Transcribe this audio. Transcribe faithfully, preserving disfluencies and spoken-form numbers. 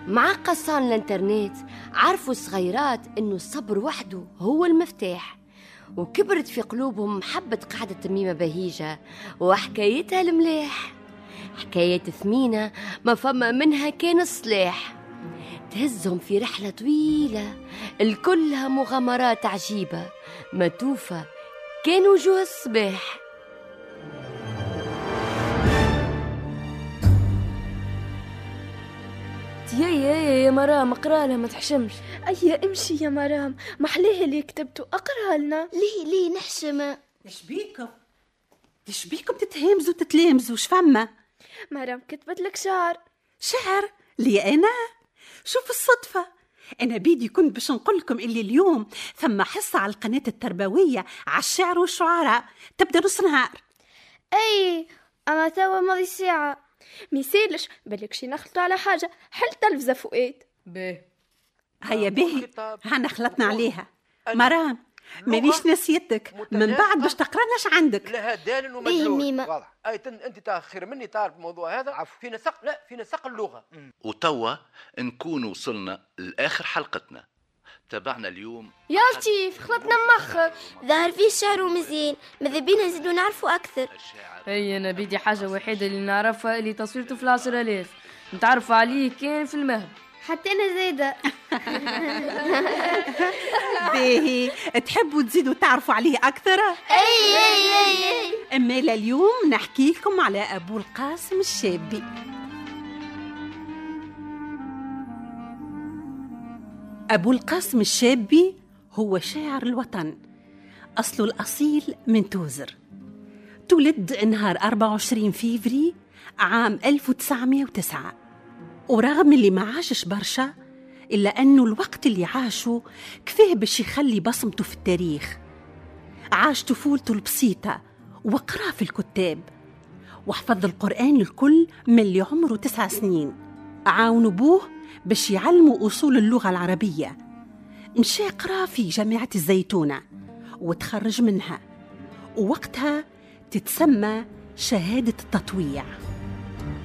مع قصان الانترنت عرفوا الصغيرات إنه الصبر وحده هو المفتاح، وكبرت في قلوبهم محبة قاعدة تميمة بهيجة وحكايتها الملاح، حكاية ثمينة ما فما منها كان الصلاح، تهزهم في رحلة طويلة الكلها مغامرات عجيبة ما توفى كان وجوه الصباح. يا يا يا مرام اقرا لها ما تحشمش. أي امشي يا مرام، محليه اللي كتبته اقرا لنا. ليه ليه نحشم؟ ايش بيكم ايش بيكم تتهمزوا تتلمزوا؟ شفما مرام كتبت لك شعر. شعر لي انا؟ شوف الصدفه، انا بيدي كنت باش نقول لكم اللي اليوم ثم حصه على القناه التربويه على الشعر والشعراء، تبدا نص نهار. اي اما توا ماضي ساعه. ميسالش بالك شي نخلطوا على حاجه، حل تلفزه فؤاد. باهي هيا باهي، هانا خلطنا عليها. مرام مانيش نسيتك، من بعد باش تقرانا عندك. لها دال ومدلول واضح. اي انت تاخر مني تعرف الموضوع هذا في نسق، لا في نسق اللغه. وتوا نكون وصلنا لاخر حلقتنا. تابعنا اليوم يا لطيف خلطنا مخك. ظهر فيه الشعر ومزيان، ماذا بينا نزيدو نعرفوا اكثر. هي انا بيدي حاجه وحيده اللي نعرفها اللي تصويرته في العشرة آلاف نتعرف عليه كان في المهد. حتى انا زايده. باهي تحبوا تزيدوا تعرفوا عليه اكثر؟ اي اي اي, أي. اما اليوم نحكي لكم على ابو القاسم الشابي. ابو القاسم الشابي هو شاعر الوطن، اصله الاصيل من توزر. تولد نهار أربعة وعشرين فيفري عام ألف وتسعمائة وتسعة، ورغم اللي ما عاشش برشا إلا أنه الوقت اللي عاشه كفاه باش يخلي بصمته في التاريخ. عاش طفولته البسيطة وقرأ في الكتاب، وحفظ القرآن الكل من اللي عمره تسع سنين. عاونوا بوه باش يعلموا أصول اللغة العربية. مشى قرأ في جامعة الزيتونة وتخرج منها، ووقتها تتسمى شهادة التطويع.